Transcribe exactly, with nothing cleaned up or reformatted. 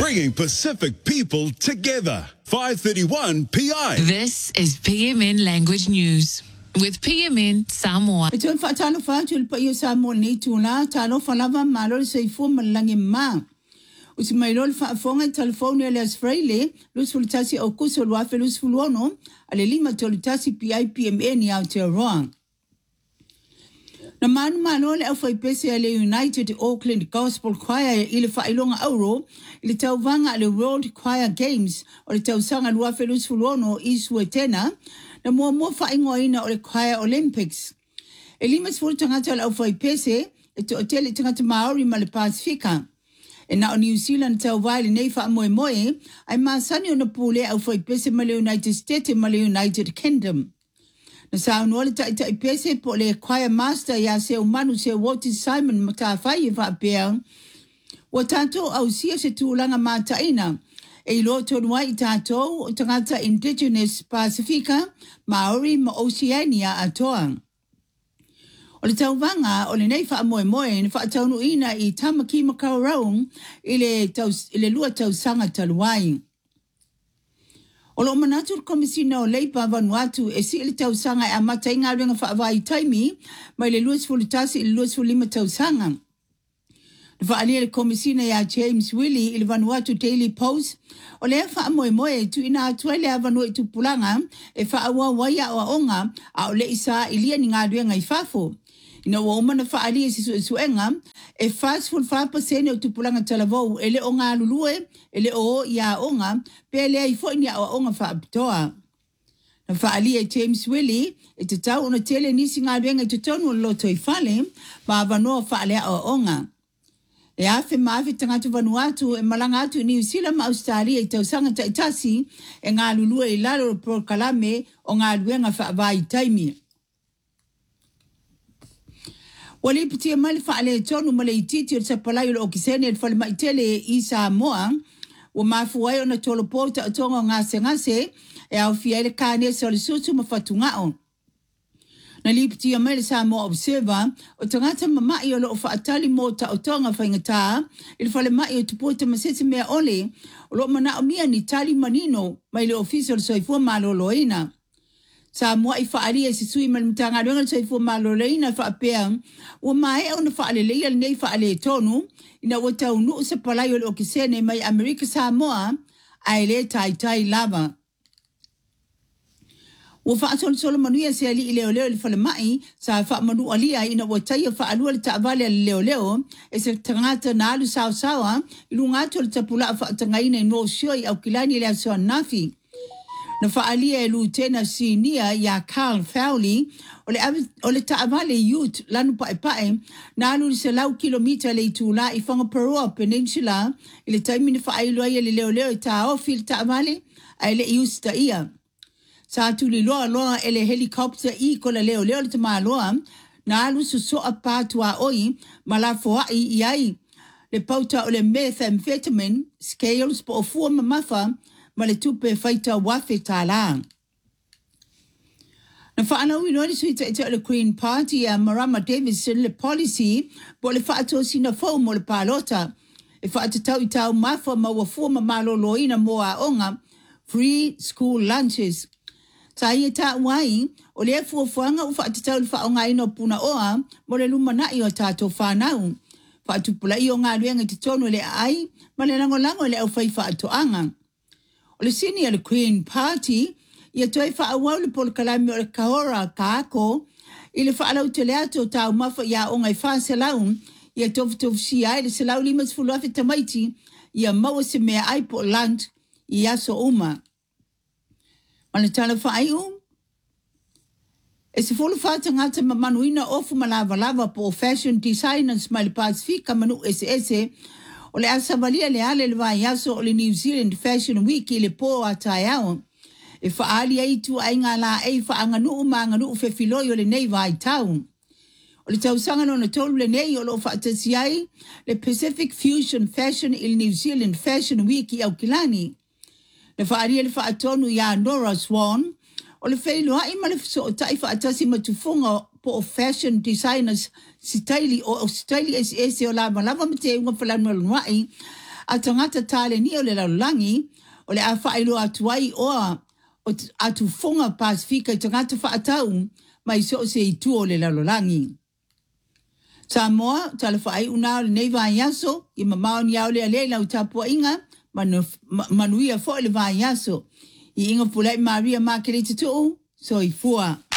bringing Pacific people together. five thirty-one P I. This is P M N Language News with P M N Samoa. Ito ang fatalo fatul pa iyo Samoa ni tuna talo falava malol sa ifo malangi ma. Usi mailol fa fonga telefone alias Freile lus fultasi o kuso luafe lus fuluono ale lima tolutasi P I P M N ya Aotearoa. Na manu manole au fai pese ale United Auckland Gospel Choir ile fa ilonga auro ile tauvanga ale World Choir Games o le tausanga luafe lus fuluono isue tena na mua mua fa ingoina o le Choir Olympics. E limas fulu tangata au fai pese e to otele tangata Maori ma le Pasifika. E na o New Zealand tau vai le nei fa moe moe ai masani o na pule au fai pese ma le United States ma le United Kingdom. Na sa unuole ta ita i pese po le Choir Master ya se umanu se Walter Simon mata fai e fa apea. Wa tato au sia se tūlanga mata ina. E ilo tonua i tato o tangata Indigenous Pacifica, Maori ma Oceania atoa. O le tauvanga o le nei wha moe moe ni wha taunu ina i Tamaki Makaurau i le, taus, i le lua tausanga taluai. O lo manatur komisina o leipa Vanuatu e si le tausanga e amata inga ringa wha avai taimi mai le luas fulitasi i le luas fulima tausanga. Vaalia le komisina ya James Willie i le Vanuatu Daily Post o le wha moe moe tu ina atua le avanu i tupulanga e wha awa waia o aonga a o le isa i lia ni ngā ruenga i fafo. Ina wa umana wha alia si su suenga e fast full five percent o tupulanga talavou e le o ngā lulue e le o i a aonga pe le ai fo ni a aonga wha apitoa. Na wha alia James Willie e te tau ona tele nisi ngā ruenga i te tonu o loto i fale ma avanoa wha alea o aonga. E afe maafi tangata Vanuatu e malanga atu New Zealand ma Australia i tausanga taitasi e ngā lulua i lalo pro kalame o ngā luenga whaavai taimi. Wale pitia mali whaale tonu male i titi o te sapalayo o kisene e whale maitele i Samoa wa mafu wai o na tolo pota o tonga ngase ngase e au fiaile kane sa le sutu mawhatungao. Na lipitia mele Samoa Observer o tangata mamai o loo whaatali mota o tonga whaingata ili whale mai o tupota masese mea ole o loo mana o mia ni tali manino mai le official soifua maloloina. Samoa i whaaria si sui malimtanga runga soifua maloloina whaapea o mai o na whaale leia nei whaale tonu ina o tau nuu sa palai o loo kisene mai Amerika Samoa ai le tai tai lava. Wa fa sol sol manuia se ali leo leo le fale mai sa fa manu alia ina wa tai fa alua le tavale leo leo e se tangata na alu sao sawa ilunga to le tapula fa tangaina no shoi au kilani le so nafi na fa alia lu tena sinia ya Carl Fowley o le o le tavale youth lanu pa pa na alu se lau kilomita le tula i fanga Peroa Peninsula ile taimi fa ailo le leo leo ta o fil tavale ai le yusta ia. Sa tuli loa loa ele helicopter i kola leo leo le tama loa na alu suso a patua oi malafoa i iai le pauta o le methamphetamine scales po o fua mamafa ma le tupe faita wafe tala. Na whaana ui nori suita ita le Green Party a Marama Davidson le policy po le whaato sina fau mo le palota e whaatatau i tau mafa ma wafua mamalo loina mo a onga free school lunches. Sa ia ta wai o le fuafuanga u whaatatau le whaonga ino puna oa mo le lumana i o tato whanau. Whaatupula i o ngā ruenga te tonu le ai ma le lango lango le au whai whaatoanga. O le sini a le Green Party ia toi whaawau le polo kalami o le kahora kaako i le whaalau te le ato tau mafa ia o ngai whaaselau ia tofu tofu si ai le selau limas fulu afe tamaiti ia maua se mea ai po land i aso uma. Mana tala whaaiu. E se fulu whata ngata ma manuina ofu malava lava po fashion designers mai le Pasifika manu ese ese o le asa valia le ale le vai aso o le New Zealand Fashion Week i le po a tai au. E whaali aitu ai ngā la ei whaanga nuu ma ngā nuu whewhiloi o le nei vai tau. O le tausanga no na tolu le nei o lo whaatasi ai le Pacific Fusion Fashion i le New Zealand Fashion Week i au kilani. Le whaaria le whaatonu ia Nora Swan, o le whailo hai ma le so o tai whaatasi matufunga po fashion designers si taili o si taili esi esi o lava lava me te unga whalanu alunwai, A tangata tale ni o le laulangi, o le a whaelo atuai oa o atu fonga Pasifika i tangata whaatau mai so se i tu o le laulangi. Samoa, tala whaai una o le nei vaiaso, i mamao ni au le alei lau tapua inga, manu, manuia fo le vaiaso. I inga pulai Maria Margarita tu, so i fua.